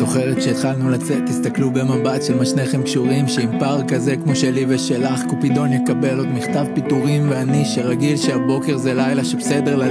זוכרת שהתחלנו לצאת, תסתכלו במבט של מה שניכם קשורים, שעם פער כזה כמו שלי ושלך קופידון יקבל עוד מכתב פיטורים, ואני שרגיל שהבוקר זה לילה שבסדר